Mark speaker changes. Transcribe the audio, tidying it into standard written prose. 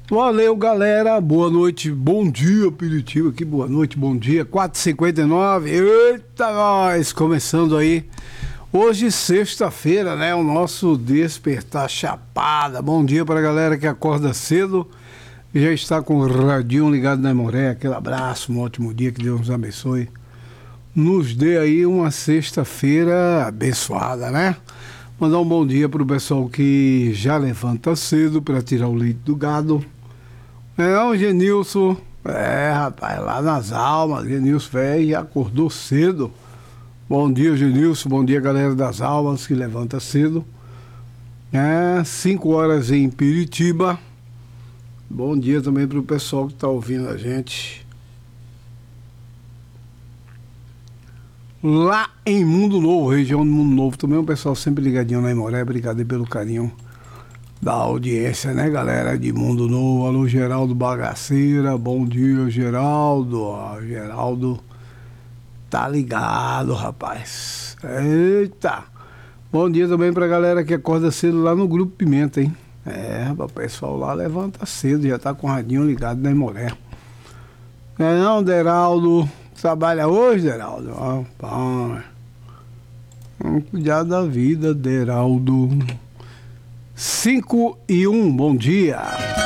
Speaker 1: Valeu, galera. Boa noite, bom dia, aperitivo aqui. Boa noite, bom dia. 4h59. Eita, nós! Começando aí. Hoje, sexta-feira, né? O nosso Despertar Chapada. Bom dia pra galera que acorda cedo e já está com o radinho ligado na Moré. Aquele abraço, um ótimo dia, que Deus nos abençoe. Nos dê aí uma sexta-feira abençoada, né? Mandar um bom dia pro pessoal que já levanta cedo para tirar o leite do gado. O Genilson, rapaz, lá nas Almas, Genilson velho, já acordou cedo. Bom dia, Genilson, bom dia, galera das Almas que levanta cedo. 5 horas em Piritiba. Bom dia também pro pessoal que tá ouvindo a gente lá em Mundo Novo, região do Mundo Novo. Também o pessoal sempre ligadinho na Imoré. Obrigado aí pelo carinho da audiência, né, galera de Mundo Novo. Alô, Geraldo Bagaceira, bom dia, Geraldo. Geraldo tá ligado, rapaz. Eita! Bom dia também pra galera que acorda cedo lá no Grupo Pimenta, hein? O pessoal lá levanta cedo, já tá com o radinho ligado na Imoré. Não, Deraldo? Trabalha hoje, Deraldo? Vamos cuidar da vida, Deraldo. 5:01, bom dia.